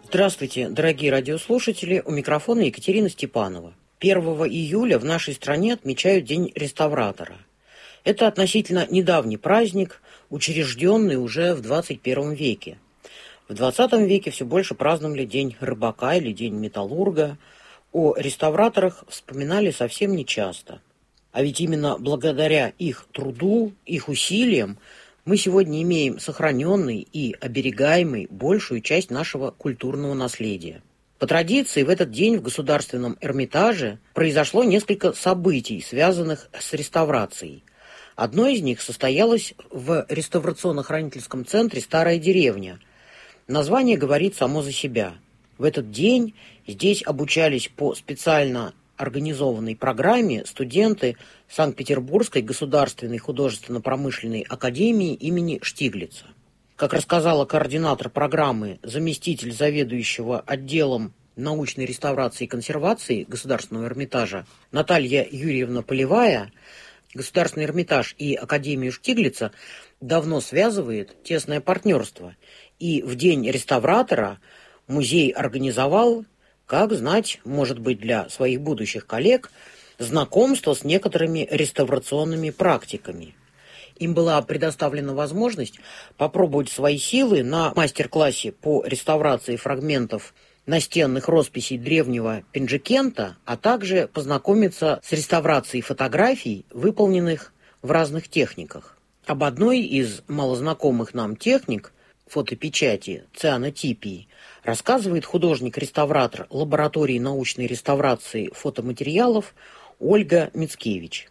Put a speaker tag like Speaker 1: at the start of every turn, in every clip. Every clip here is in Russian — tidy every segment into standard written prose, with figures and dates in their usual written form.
Speaker 1: Здравствуйте, дорогие радиослушатели, у микрофона Екатерина Степанова. 1 июля в нашей стране отмечают День реставратора. Это относительно недавний праздник, учрежденный уже в 21 веке. В 20 веке все больше праздновали День рыбака или День металлурга. О реставраторах вспоминали совсем нечасто. А ведь именно благодаря их труду, их усилиям мы сегодня имеем сохраненный и оберегаемый большую часть нашего культурного наследия. По традиции, в этот день в Государственном Эрмитаже произошло несколько событий, связанных с реставрацией. Одно из них состоялось в реставрационно-хранительском центре «Старая деревня». Название говорит само за себя. В этот день здесь обучались по специально организованной программе студенты Санкт-Петербургской государственной художественно-промышленной академии имени Штиглица. Как рассказала координатор программы, заместитель заведующего отделом научной реставрации и консервации Государственного Эрмитажа Наталья Юрьевна Полевая, Государственный Эрмитаж и Академию Штиглица давно связывает тесное партнерство, и в День реставратора музей организовал, как знать, может быть, для своих будущих коллег, знакомство с некоторыми реставрационными практиками. Им была предоставлена возможность попробовать свои силы на мастер-классе по реставрации фрагментов настенных росписей древнего Пенджикента, а также познакомиться с реставрацией фотографий, выполненных в разных техниках. Об одной из малознакомых нам техник фотопечати, цианотипии, рассказывает художник-реставратор лаборатории научной реставрации фотоматериалов Ольга Мицкевич.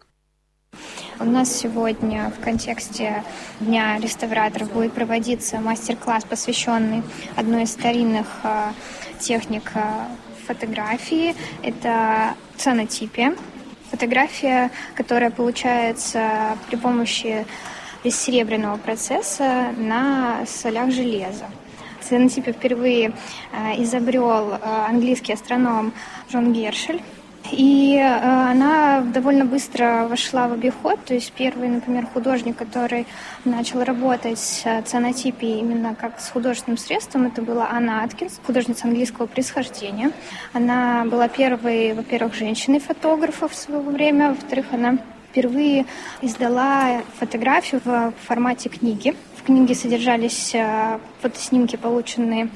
Speaker 2: У нас сегодня в контексте Дня реставраторов будет проводиться мастер-класс, посвященный одной из старинных техник фотографии. Это цианотипия. Фотография, которая получается при помощи бессеребряного процесса на солях железа. Цианотипию впервые изобрел английский астроном Джон Гершель. И она довольно быстро вошла в обиход, то есть первый, например, художник, который начал работать с цианотипией именно как с художественным средством, это была Анна Аткинс, художница английского происхождения. Она была первой, во-первых, женщиной-фотографом в свое время, во-вторых, она впервые издала фотографию в формате книги. В книге содержались фотоснимки, полученные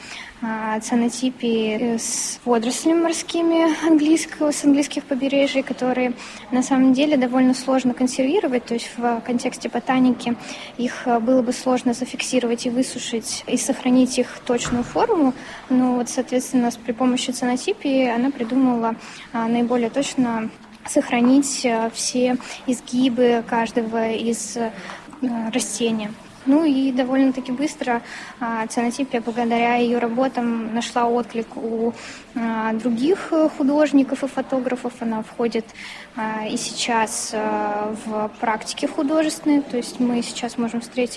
Speaker 2: цианотипии с водорослями морскими с английских побережий, которые на самом деле довольно сложно консервировать, то есть в контексте ботаники их было бы сложно зафиксировать и высушить, и сохранить их точную форму, но вот, соответственно, при помощи цианотипии она придумала наиболее точно сохранить все изгибы каждого из растения. Ну и довольно-таки быстро цианотипия, благодаря ее работам, нашла отклик у других художников и фотографов. Она входит и сейчас в практике художественные, то есть мы сейчас можем встретить